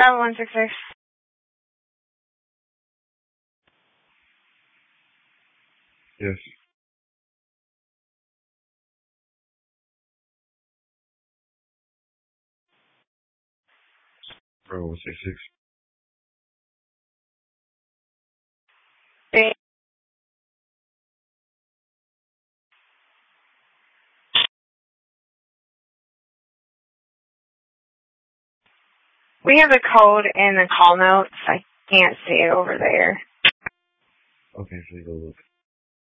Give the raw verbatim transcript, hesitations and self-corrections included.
Bravo one six six. Yes. Bravo one six six. Three. We have a code in the call notes. I can't see it over there. Okay, so you go look.